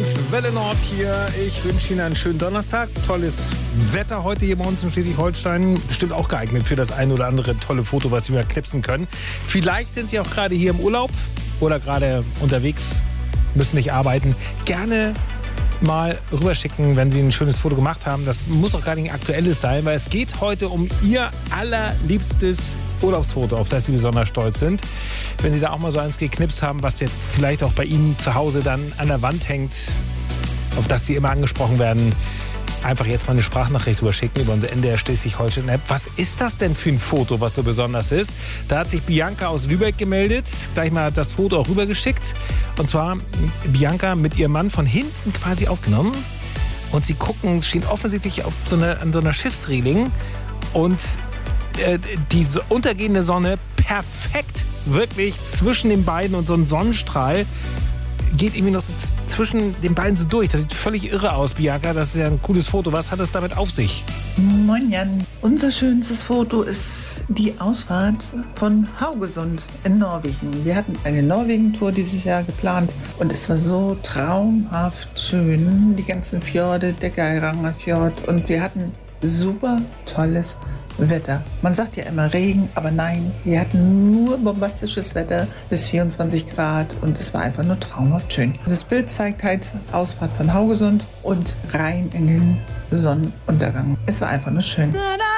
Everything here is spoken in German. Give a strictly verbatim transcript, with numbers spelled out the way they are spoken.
Welle Nord hier. Ich wünsche Ihnen einen schönen Donnerstag. Tolles Wetter heute hier bei uns in Schleswig-Holstein. Bestimmt auch geeignet für das ein oder andere tolle Foto, was Sie mal knipsen können. Vielleicht sind Sie auch gerade hier im Urlaub oder gerade unterwegs, müssen nicht arbeiten. Gerne mal rüberschicken, wenn Sie ein schönes Foto gemacht haben. Das muss auch gar nicht ein aktuelles sein, weil es geht heute um Ihr allerliebstes Urlaubsfoto, auf das Sie besonders stolz sind. Wenn Sie da auch mal so eins geknipst haben, was jetzt vielleicht auch bei Ihnen zu Hause dann an der Wand hängt, auf das Sie immer angesprochen werden, einfach jetzt mal eine Sprachnachricht rüberschicken über unsere N D R Schleswig-Holstein-App. Was ist das denn für ein Foto, was so besonders ist? Da hat sich Bianca aus Lübeck gemeldet, gleich mal das Foto auch rübergeschickt. Und zwar Bianca mit ihrem Mann von hinten quasi aufgenommen. Und sie gucken, stehen offensichtlich auf so einer, an so einer Schiffsreling. Und äh, die so untergehende Sonne perfekt wirklich zwischen den beiden und so ein Sonnenstrahl geht irgendwie noch so z- zwischen den beiden so durch. Das sieht völlig irre aus, Bianca. Das ist ja ein cooles Foto. Was hat es damit auf sich? Moin Jan. Unser schönstes Foto ist die Ausfahrt von Haugesund in Norwegen. Wir hatten eine Norwegen-Tour dieses Jahr geplant und es war so traumhaft schön. Die ganzen Fjorde, der Geiranger Fjord, und wir hatten super tolles Wetter. Man sagt ja immer Regen, aber nein, wir hatten nur bombastisches Wetter bis vierundzwanzig Grad und es war einfach nur traumhaft schön. Das Bild zeigt halt Ausfahrt von Haugesund und rein in den Sonnenuntergang. Es war einfach nur schön.